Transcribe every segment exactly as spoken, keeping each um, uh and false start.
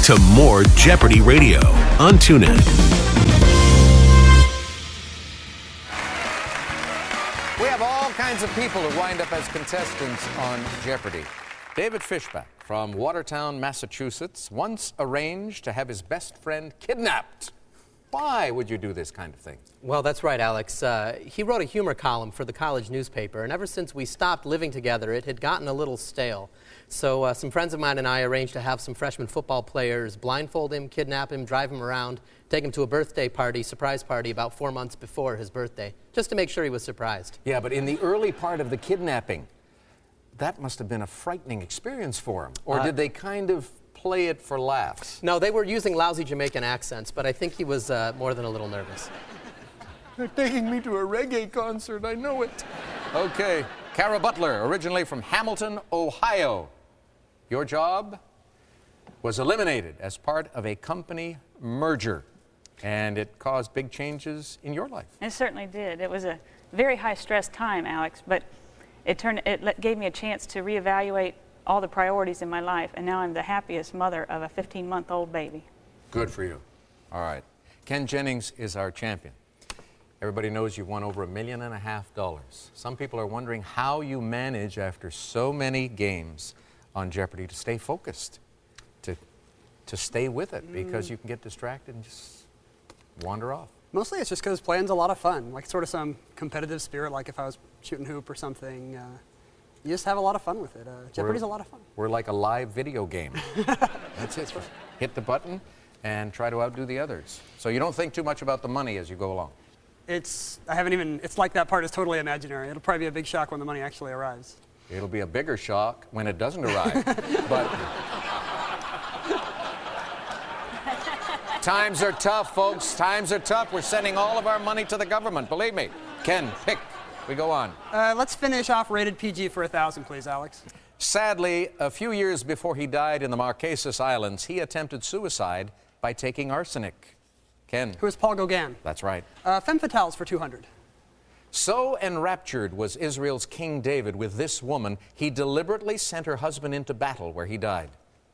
to more Jeopardy Radio on TuneIn. We have all kinds of people who wind up as contestants on Jeopardy. David Fishback from Watertown, Massachusetts, once arranged to have his best friend kidnapped. Why would you do this kind of thing? Well, that's right, Alex. Uh, he wrote a humor column for the college newspaper, and ever since we stopped living together, it had gotten a little stale. So uh, some friends of mine and I arranged to have some freshman football players blindfold him, kidnap him, drive him around, take him to a birthday party, surprise party, about four months before his birthday, just to make sure he was surprised. Yeah, but in the early part of the kidnapping, that must have been a frightening experience for him. Or uh, did they kind of play it for laughs? No, they were using lousy Jamaican accents, but I think he was uh, more than a little nervous. They're taking me to a reggae concert, I know it. Okay, Kara Butler, originally from Hamilton, Ohio. Your job was eliminated as part of a company merger, and it caused big changes in your life. It certainly did. It was a very high-stress time, Alex, but it turned it let, gave me a chance to reevaluate all the priorities in my life, and now I'm the happiest mother of a fifteen-month-old baby. Good for you. All right. Ken Jennings is our champion. Everybody knows you've won over a million and a half dollars. Some people are wondering how you manage, after so many games on Jeopardy, to stay focused, to, to stay with it, because you can get distracted and just wander off. Mostly it's just because playing's a lot of fun, like sort of some competitive spirit, like if I was shooting hoop or something. Uh, you just have a lot of fun with it. Uh, Jeopardy's we're, a lot of fun. We're like a live video game. That's it. Right. Hit the button and try to outdo the others. So you don't think too much about the money as you go along. It's, I haven't even, it's like that part is totally imaginary. It'll probably be a big shock when the money actually arrives. It'll be a bigger shock when it doesn't arrive. But times are tough, folks. Times are tough. We're sending all of our money to the government. Believe me. Ken, pick. We go on. Uh, let's finish off rated P G for a thousand, please, Alex. Sadly, a few years before he died in the Marquesas Islands, he attempted suicide by taking arsenic. Ken. Who is Paul Gauguin? That's right. Uh, Femme Fatales for two hundred. So enraptured was Israel's King David with this woman, he deliberately sent her husband into battle where he died.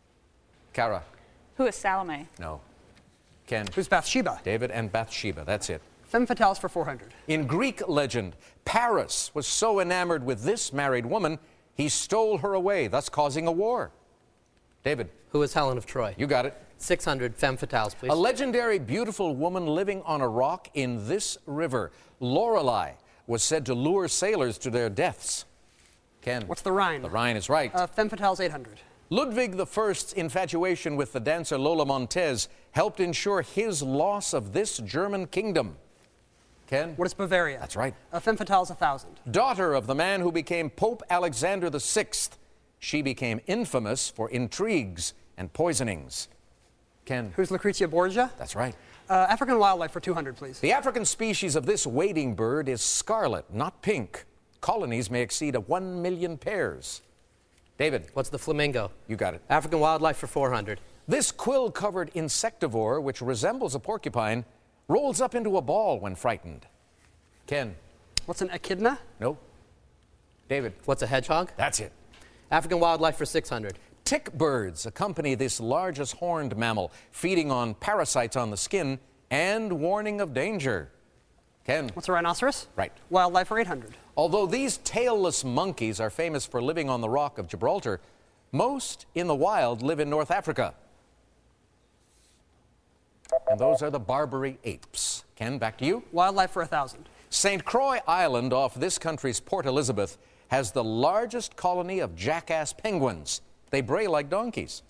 Kara. Who is Salome? No. Ken. Who's Bathsheba? David and Bathsheba. That's it. Femme Fatales for four hundred. In Greek legend, Paris was so enamored with this married woman, he stole her away, thus causing a war. David. Who is Helen of Troy? You got it. six hundred, Femme Fatales, please. A legendary, beautiful woman living on a rock in this river. Lorelei was said to lure sailors to their deaths. Ken. What's the Rhine? The Rhine is right. Uh, Femme Fatales eight hundred. Ludwig the First's infatuation with the dancer Lola Montez helped ensure his loss of this German kingdom. Ken? What is Bavaria? That's right. Uh, Femme Fatales one thousand. Daughter of the man who became Pope Alexander the Sixth, she became infamous for intrigues and poisonings. Ken? Who's Lucrezia Borgia? That's right. Uh, African wildlife for two hundred, please. The African species of this wading bird is scarlet, not pink. Colonies may exceed a one million pairs. David. What's the flamingo? You got it. African wildlife for four hundred. This quill-covered insectivore, which resembles a porcupine, rolls up into a ball when frightened. Ken. What's an echidna? No. David. What's a hedgehog? That's it. African wildlife for six hundred. Tick birds accompany this largest horned mammal, feeding on parasites on the skin and warning of danger. Ken. What's a rhinoceros? Right. Wildlife for eight hundred. Although these tailless monkeys are famous for living on the Rock of Gibraltar, most in the wild live in North Africa. And those are the Barbary apes. Ken, back to you. Wildlife for a thousand. Saint Croix Island off this country's Port Elizabeth has the largest colony of jackass penguins. They bray like donkeys.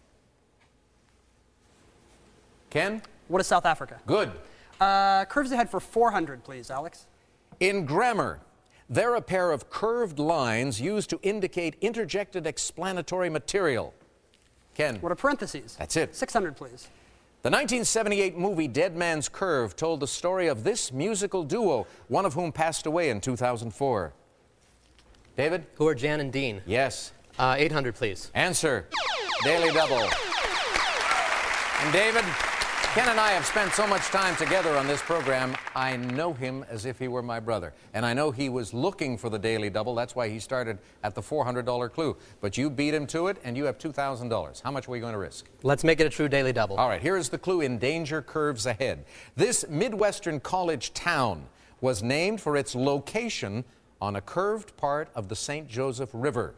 Ken? What is South Africa? Good. Uh, curves ahead for four hundred, please, Alex. In grammar, they're a pair of curved lines used to indicate interjected explanatory material. Ken? What are parentheses? That's it. six hundred, please. The nineteen seventy-eight movie Dead Man's Curve told the story of this musical duo, one of whom passed away in two thousand four. David? Who are Jan and Dean? Yes. Uh, eight hundred, please. Answer. Daily Double. And David, Ken and I have spent so much time together on this program, I know him as if he were my brother. And I know he was looking for the Daily Double. That's why he started at the four hundred dollar clue. But you beat him to it, and you have two thousand dollars. How much were you going to risk? Let's make it a true Daily Double. All right, here is the clue in Danger Curves Ahead. This Midwestern college town was named for its location on a curved part of the Saint Joseph River.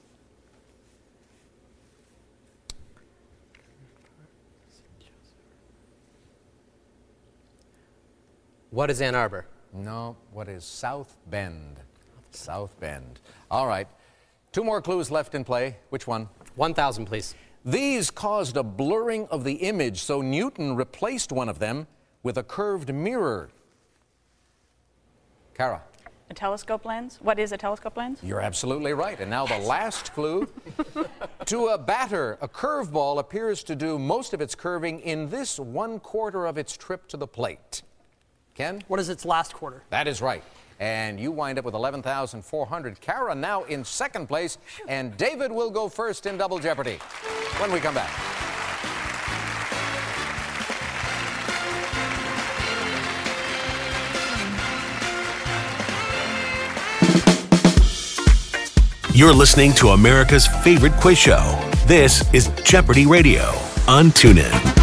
What is Ann Arbor? No, what is South Bend? South Bend. All right. Two more clues left in play. Which one? one thousand, please. These caused a blurring of the image, so Newton replaced one of them with a curved mirror. Kara. A telescope lens? What is a telescope lens? You're absolutely right. And now the last clue. To a batter, a curveball appears to do most of its curving in this one quarter of its trip to the plate. Ken? What is its last quarter? That is right. And you wind up with eleven thousand four hundred. Kara now in second place, and David will go first in Double Jeopardy when we come back. You're listening to America's favorite quiz show. This is Jeopardy Radio on TuneIn.